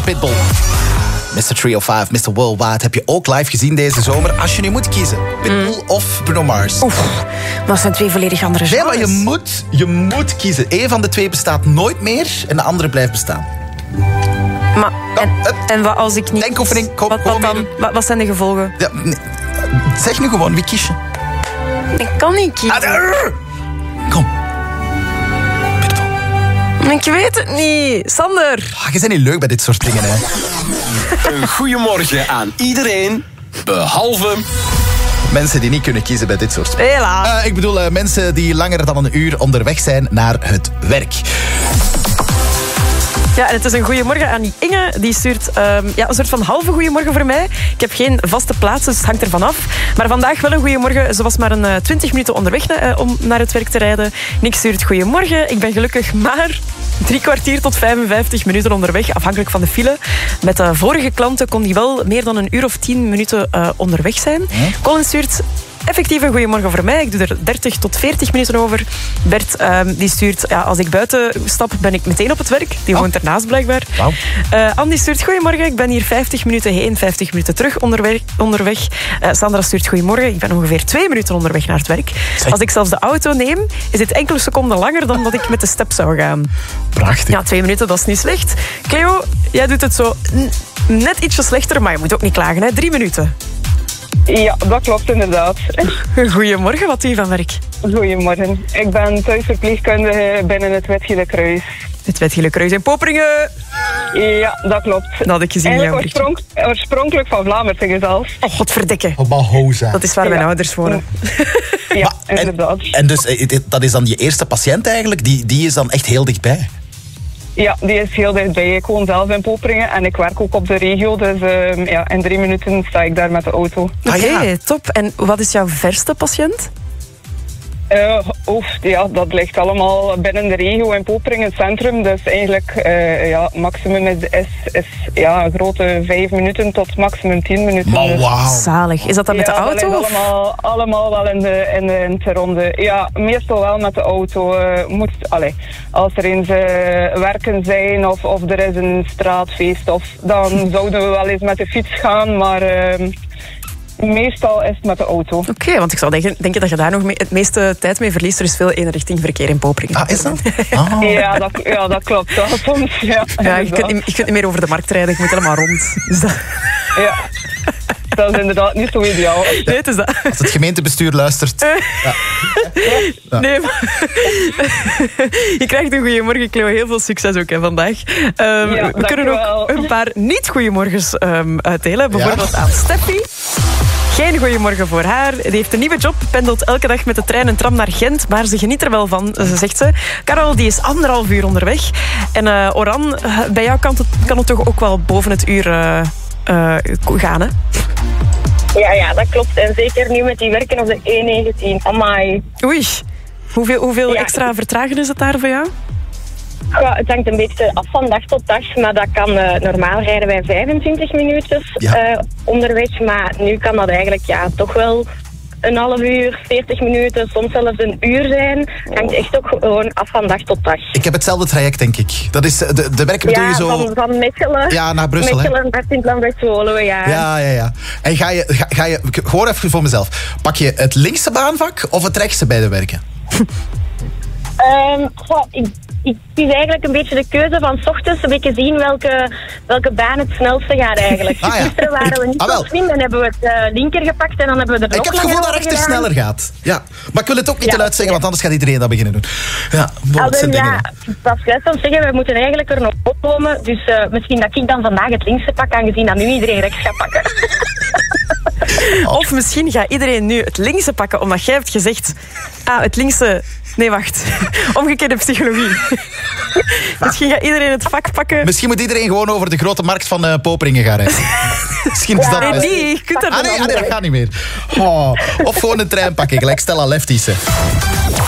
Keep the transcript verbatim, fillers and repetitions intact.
Pitbull. mister driehonderdvijf, mister Worldwide heb je ook live gezien deze zomer. Als je nu moet kiezen, Pitbull mm. of Bruno Mars? Oef, dat zijn twee volledig andere genres. Nee, maar je moet, je moet kiezen. Eén van de twee bestaat nooit meer en de andere blijft bestaan. Maar, en, en wat als ik niet... Denkoefening, kom, wat, wat, dan, wat, wat zijn de gevolgen? Ja, nee. Zeg nu gewoon, wie kies je? Ik kan niet kiezen. Ah, kom. Ik weet het niet. Sander. Ah, je bent niet leuk bij dit soort dingen, hè. Een goeiemorgen aan iedereen, behalve... mensen die niet kunnen kiezen bij dit soort spelen. Hela. Uh, ik bedoel, uh, mensen die langer dan een uur onderweg zijn naar het werk. Ja, en het is een goeiemorgen aan die Inge. Die stuurt um, ja, een soort van halve goeiemorgen voor mij. Ik heb geen vaste plaats, dus het hangt ervan af. Maar vandaag wel een goeiemorgen. Ze was maar een uh, twintig minuten onderweg na, uh, om naar het werk te rijden. Nick stuurt goeiemorgen. Ik ben gelukkig maar drie kwartier tot vijfenvijftig minuten onderweg, afhankelijk van de file. Met de vorige klanten kon die wel meer dan een uur of tien minuten uh, onderweg zijn. Hm? Colin stuurt... effectief een goeiemorgen voor mij. Ik doe er dertig tot veertig minuten over. Bert um, die stuurt, ja, als ik buiten stap, ben ik meteen op het werk. Die woont ernaast blijkbaar. Wow. Uh, Andy stuurt, goeiemorgen. Ik ben hier vijftig minuten heen, vijftig minuten terug onderweg. onderweg. Uh, Sandra stuurt, goeiemorgen. Ik ben ongeveer twee minuten onderweg naar het werk. Zeg. Als ik zelfs de auto neem, is dit enkele seconden langer dan dat ik met de step zou gaan. Prachtig. Ja, twee minuten, dat is niet slecht. Cleo, jij doet het zo n- net ietsje slechter, maar je moet ook niet klagen, hè. Drie minuten. Ja, dat klopt inderdaad. Goedemorgen, wat doe je van werk? Goedemorgen. Ik ben thuisverpleegkundige binnen het Wetgele Kruis. Het Wetgele Kruis in Poperingen. Ja, dat klopt. Dat had ik gezien. Eigenlijk oorsprong, oorspronkelijk van Vlaanderen zelfs. Oh, godverdikke. Op Balhoza. Dat is waar mijn ja. ouders wonen. Ja, maar, inderdaad. En, en dus, dat is dan je eerste patiënt eigenlijk? Die, die is dan echt heel dichtbij? Ja, die is heel dichtbij. Ik woon zelf in Poperingen en ik werk ook op de regio. Dus uh, ja, in drie minuten sta ik daar met de auto. Oké, okay, ja. top. En wat is jouw verste patiënt? Uh, oef, ja, dat ligt allemaal binnen de regio in Poperingen, het centrum. Dus eigenlijk, uh, ja, maximum is, is, is ja, een grote vijf minuten tot maximum tien minuten. Oh, wow. Zalig. Is dat dan met ja, de auto? Dat of? allemaal, allemaal wel in de, in, de, in de ronde. Ja, meestal wel met de auto. Uh, moet, allez, als er eens uh, werken zijn of, of er is een straatfeest, of, dan zouden we wel eens met de fiets gaan, maar... Uh, meestal is het met de auto. Oké, okay, want ik zou denken, denken dat je daar nog mee, het meeste tijd mee verliest. Er is veel eenrichtingverkeer in Poperingen. Ah, is dat? Oh. Ja, dat, ja, dat klopt. Dat soms, ja, ja, je, kunt niet, je kunt niet meer over de markt rijden. Je moet helemaal rond. Dus dat... Ja. Dat is inderdaad niet zo ideaal. Nee, het is dat. Als het gemeentebestuur luistert. Uh. Ja. Ja. Nee, maar... Je krijgt een goeiemorgen, Cleo. Heel veel succes ook hè, vandaag. Um, ja, we kunnen ook wel. een paar niet-goeiemorgens um, uitdelen. Bijvoorbeeld ja. aan Steffi. Geen goeiemorgen voor haar. Die heeft een nieuwe job, pendelt elke dag met de trein en tram naar Gent, maar ze geniet er wel van, zegt ze. Carol, die is anderhalf uur onderweg. En uh, Oran, bij jou kan het, kan het toch ook wel boven het uur uh, uh, gaan, hè? Ja, ja, dat klopt. En zeker nu met die werken op de E negentien. Amai. Oei. Hoeveel, hoeveel ja. extra vertragen is het daar voor jou? Ja, het hangt een beetje af van dag tot dag, maar dat kan uh, normaal rijden wij vijfentwintig minuten ja. uh, onderweg, maar nu kan dat eigenlijk ja, toch wel een half uur, veertig minuten, soms zelfs een uur zijn. Het hangt echt ook gewoon af van dag tot dag. Ik heb hetzelfde traject, denk ik. Dat is de, de werken ja, doe je zo... van, van Mechelen. Ja, naar Brussel, Mechelen, naar Sint-Lambert-Zwolle, ja. Ja, ja, ja. En ga je, ga, ga je, gewoon even voor mezelf, pak je het linkse baanvak of het rechtse bij de werken? um, goh, ik... Het is eigenlijk een beetje de keuze van 's ochtends een beetje zien welke, welke baan het snelste gaat eigenlijk. Ah, ja. Gisteren waren we niet ah, zo slim, dan hebben we het uh, linker gepakt en dan hebben we er nog Ik heb het gevoel dat rechter gedaan. sneller gaat. Ja. Maar ik wil het ook niet ja, te luid zeggen, ja. want anders gaat iedereen dat beginnen doen. Ja, Alden, ja, dat is juist om te zeggen, we moeten eigenlijk er nog opkomen. Dus uh, misschien dat ik dan vandaag het linkse pak, aangezien dat nu iedereen rechts gaat pakken. Of misschien gaat iedereen nu het linkse pakken, omdat jij hebt gezegd... Ah, het linkse... Nee, wacht. Omgekeerde psychologie. Misschien gaat iedereen het vak pakken. Misschien moet iedereen gewoon over de grote markt van uh, Poperingen gaan rijden. Misschien is ja, dat... Nee, nee, je kunt er ah, nee, ah, nee, dat gaat niet meer. Oh. Of gewoon een trein pakken, gelijk Stella Lefties.